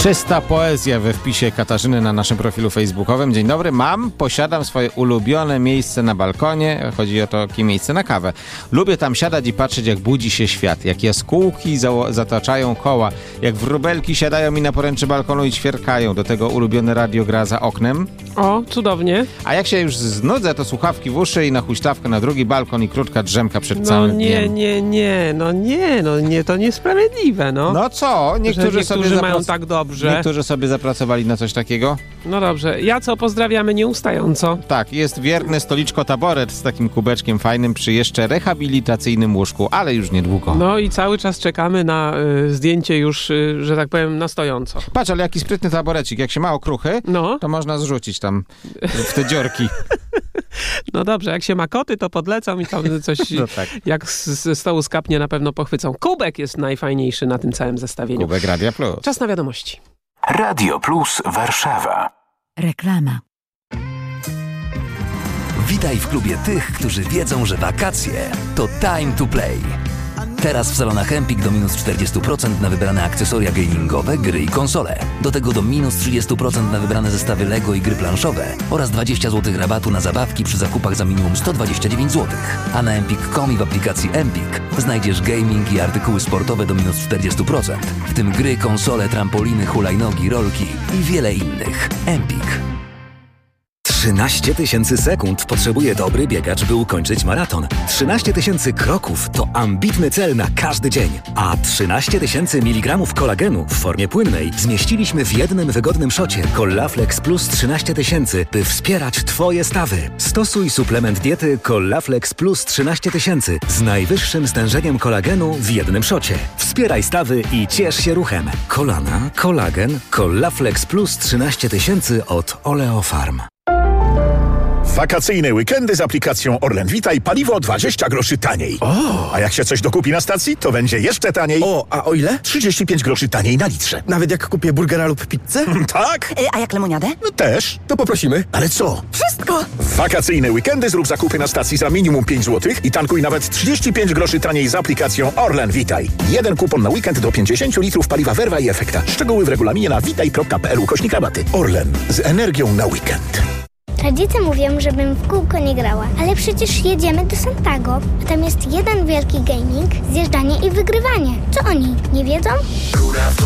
Czysta poezja we wpisie Katarzyny na naszym profilu facebookowym. Dzień dobry, posiadam swoje ulubione miejsce na balkonie. Chodzi o takie miejsce na kawę. Lubię tam siadać i patrzeć, jak budzi się świat. Jak jaskółki zataczają koła. Jak wróbelki siadają mi na poręczy balkonu i ćwierkają. Do tego ulubione radio gra za oknem. O, cudownie. A jak się już znudzę, to słuchawki w uszy i na huśtawkę na drugi balkon i krótka drzemka przed całym dniem. Nie, to niesprawiedliwe, no. No co? Niektórzy mają tak dobrze. Niektórzy sobie zapracowali na coś takiego. No dobrze. Ja co, pozdrawiamy nieustająco. Tak, jest wierny stoliczko taboret z takim kubeczkiem fajnym przy jeszcze rehabilitacyjnym łóżku, ale już niedługo. No i cały czas czekamy na zdjęcie już, że tak powiem, na stojąco. Patrz, ale jaki sprytny taborecik. Jak się ma okruchy, to można zrzucić tam w te dziorki. No dobrze, jak się ma koty, to podlecą i tam coś no tak. Jak ze stołu skapnie na pewno pochwycą. Kubek jest najfajniejszy na tym całym zestawieniu. Kubek Radia Plus. Czas na wiadomości. Radio Plus Warszawa. Reklama. Witaj w klubie tych, którzy wiedzą, że wakacje to time to play. Teraz w salonach Empik do minus 40% na wybrane akcesoria gamingowe, gry i konsole. Do tego do minus 30% na wybrane zestawy Lego i gry planszowe oraz 20 zł rabatu na zabawki przy zakupach za minimum 129 zł. A na empik.com i w aplikacji Empik znajdziesz gaming i artykuły sportowe do minus 40%, w tym gry, konsole, trampoliny, hulajnogi, rolki i wiele innych. Empik. 13 000 sekund potrzebuje dobry biegacz, by ukończyć maraton. 13 000 kroków to ambitny cel na każdy dzień. A 13 000 mg kolagenu w formie płynnej zmieściliśmy w jednym wygodnym szocie Collaflex Plus 13 000, by wspierać Twoje stawy. Stosuj suplement diety Collaflex Plus 13 000 z najwyższym stężeniem kolagenu w jednym szocie. Wspieraj stawy i ciesz się ruchem. Kolana, kolagen, Collaflex Plus 13 000 od Oleofarm. Wakacyjne weekendy z aplikacją Orlen Witaj paliwo 20 groszy taniej. A jak się coś dokupi na stacji, to będzie jeszcze taniej. A o ile? 35 groszy taniej na litrze. Nawet jak kupię burgera lub pizzę? Tak? A jak lemoniadę? No też. To poprosimy. Ale co? Wszystko! W wakacyjne weekendy zrób zakupy na stacji za minimum 5 zł i tankuj nawet 35 groszy taniej z aplikacją Orlen Witaj. Jeden kupon na weekend do 50 litrów paliwa Verva i Efekta. Szczegóły w regulaminie na witaj.pl/rabaty. Orlen. Z energią na weekend. Rodzice mówią, żebym w kółko nie grała, ale przecież jedziemy do Santago, a tam jest jeden wielki gaming, zjeżdżanie i wygrywanie. Co oni nie wiedzą?